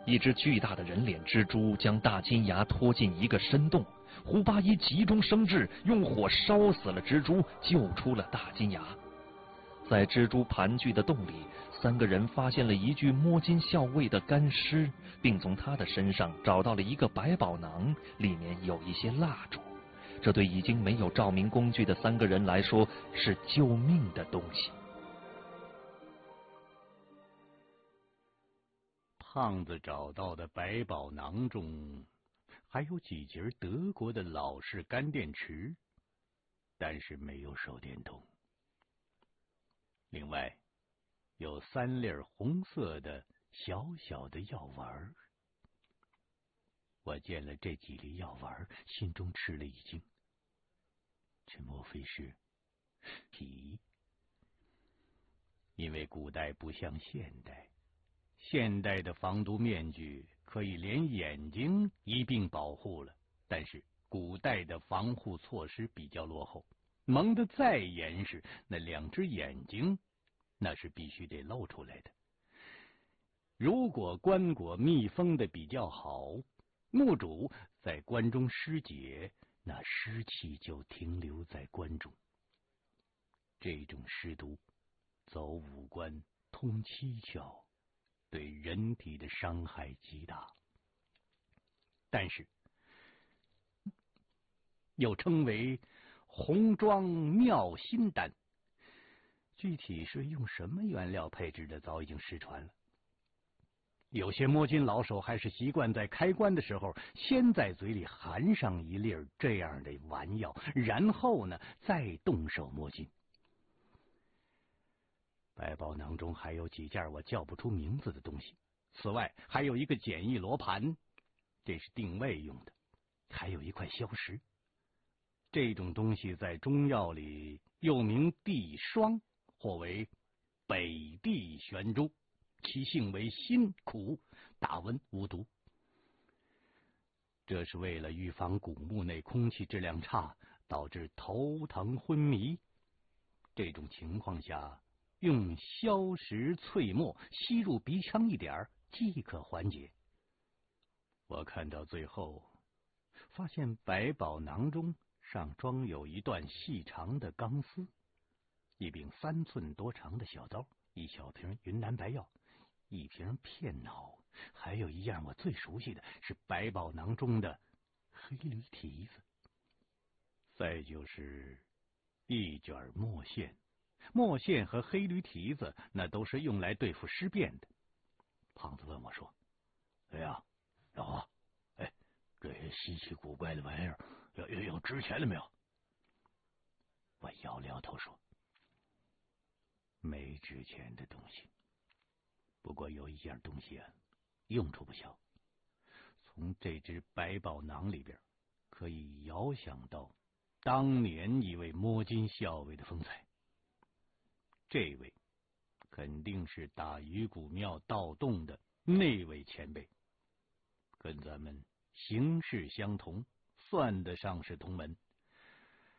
一只巨大的人脸蜘蛛将大金牙拖进一个深洞，胡八一急中生智，用火烧死了蜘蛛，救出了大金牙。在蜘蛛盘踞的洞里，3个人发现了一具摸金校尉的干尸，并从他的身上找到了一个百宝囊，里面有一些蜡烛。这对已经没有照明工具的3个人来说是救命的东西。 胖子找到的百宝囊中还有几节德国的老式干电池，但是没有手电筒。另外有3粒红色的小小的药丸。我见了这几粒药丸，心中吃了一惊，这莫非是皮？因为古代不像现代，现代的防毒面具可以连眼睛一并保护了，但是古代的防护措施比较落后，蒙得再严实，那2只眼睛那是必须得露出来的。如果棺椁密封的比较好，墓主在棺中尸解，那尸气就停留在棺中。这种尸毒走五官，通七窍，对人体的伤害极大，但是又称为红妆妙心丹，具体是用什么原料配制的，早已经失传了。有些摸金老手还是习惯在开棺的时候，先在嘴里含上一粒这样的丸药，然后呢再动手摸金。百宝囊中还有几件我叫不出名字的东西，此外还有一个简易罗盘，这是定位用的，还有一块硝石。这种东西在中药里又名地霜，或为北地玄珠，其性为辛苦，大温无毒。这是为了预防古墓内空气质量差，导致头疼昏迷。这种情况下，用硝石淬末吸入鼻腔一点即可缓解。我看到最后，发现百宝囊中上装有一段细长的钢丝，一柄3寸多长的小刀，一小瓶云南白药，一瓶片脑，还有一样我最熟悉的是百宝囊中的黑驴蹄子。再就是一卷墨线，墨线和黑驴蹄子那都是用来对付尸变的。胖子问我说：“哎呀，老黄，哎，这些稀奇古怪的玩意儿有值钱了没有？”我摇摇头说：“没值钱的东西。不过有一样东西啊，用处不小。从这只百宝囊里边，可以遥想到当年一位摸金校尉的风采。这位肯定是打鱼骨庙盗洞的那位前辈，跟咱们形势相同，算得上是同门。